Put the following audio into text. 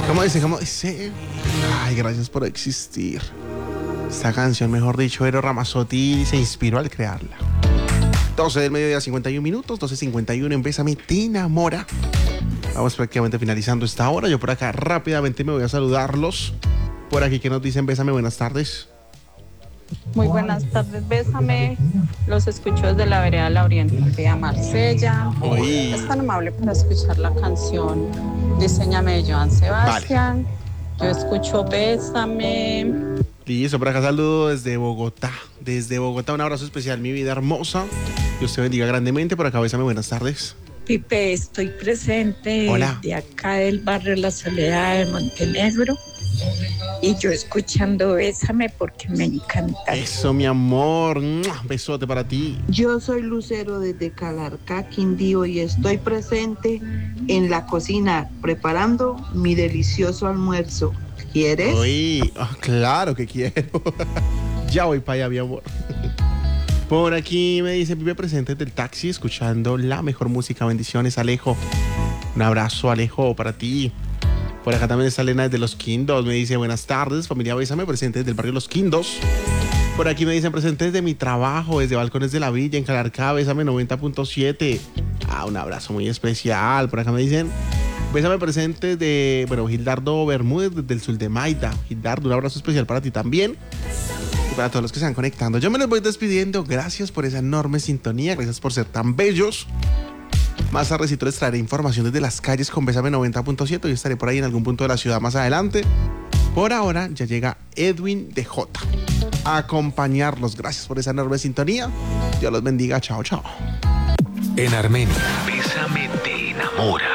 ¿Cómo dice? ¿Cómo dice? Ay, gracias por existir. Esta canción, mejor dicho, Eros Ramazzotti se inspiró al crearla. 12 del mediodía, 51 minutos, 12:51 en Bésame Te Enamora. Vamos prácticamente finalizando esta hora. Yo por acá rápidamente me voy a saludarlos. Por aquí que nos dicen Bésame, buenas tardes. Muy buenas tardes, Bésame. Los escucho desde la vereda La Oriente, Marsella. Uy. Es tan amable para escuchar la canción Diseñame de Joan Sebastián. Yo escucho Bésame. Listo, por acá saludo desde Bogotá. Desde Bogotá, un abrazo especial, mi vida hermosa. Dios te bendiga grandemente. Por acá, Bésame, buenas tardes. Pipe, estoy presente. Hola. De acá del barrio La Soledad de Montenegro. Y yo escuchando Bésame porque me encanta. Eso, mi amor. Besote para ti. Yo soy Lucero desde Calarcá, Quindío, y estoy presente en la cocina preparando mi delicioso almuerzo. ¿Quieres? Uy, claro que quiero. Ya voy para allá, mi amor. Por aquí me dice Pipe presente del taxi, escuchando la mejor música. Bendiciones, Alejo. Un abrazo, Alejo, para ti. Por acá también está Elena desde Los Quindos. Me dice, buenas tardes, familia Bésame, presente desde el barrio Los Quindos. Por aquí me dicen, presente desde mi trabajo, desde Balcones de la Villa, en Calarcá, Bésame 90.7. Un abrazo muy especial. Por acá me dicen, Bésame presente de, Gildardo Bermúdez, desde el sur de Maida. Gildardo, un abrazo especial para ti también. Y para todos los que se van conectando. Yo me los voy despidiendo. Gracias por esa enorme sintonía. Gracias por ser tan bellos. Más tardecito les traeré información desde las calles con Bésame 90.7 y estaré por ahí en algún punto de la ciudad más adelante. Por ahora ya llega Edwin DJ a acompañarlos. Gracias por esa enorme sintonía. Dios los bendiga. Chao, chao. En Armenia, Bésame Te Enamora.